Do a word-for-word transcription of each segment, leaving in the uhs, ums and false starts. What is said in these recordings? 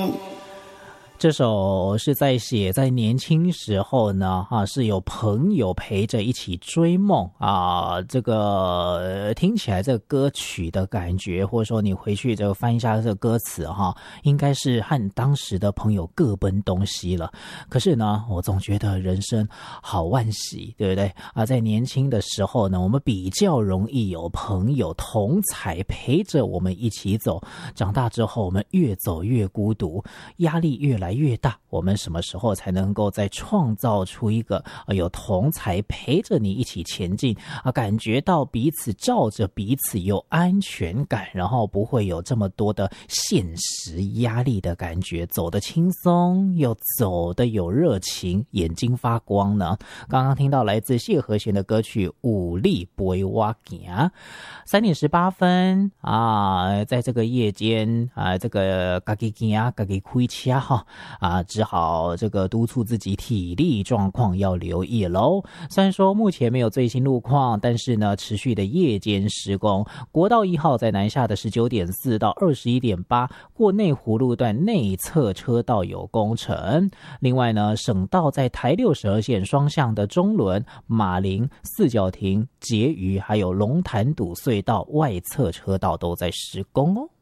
这首是在写在年轻时候呢，啊，是有朋友陪着一起追梦啊。这个听起来这个歌曲的感觉，或者说你回去这个翻一下这个歌词哈，应该是和当时的朋友各奔东西了。可是呢，我总觉得人生好惋惜，对不对啊？在年轻的时候呢，我们比较容易有朋友同才陪着我们一起走。长大之后，我们越走越孤独，压力越来越大，我们什么时候才能够再创造出一个、呃、有同才陪着你一起前进啊，感觉到彼此罩着彼此有安全感，然后不会有这么多的现实压力的感觉，走得轻松又走得有热情，眼睛发光呢。刚刚听到来自谢和弦的歌曲《有你陪我行》，三点十八分啊，在这个夜间啊，这个自己行自己开车哈啊，只好这个督促自己体力状况要留意喽。虽然说目前没有最新路况，但是呢，持续的夜间施工，国道一号在南下的十九点四到二十一点八过内湖路段内侧车道有工程。另外呢，省道在台六十二线双向的中仑、马林、四角亭、结余还有龙潭堵隧道外侧车道都在施工哦。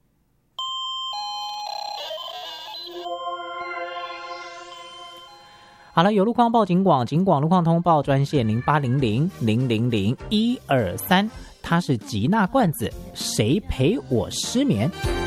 好了，有路况报警广，警广路况通报专线零八零零零零零一二三，它是吉娜罐子，谁陪我失眠？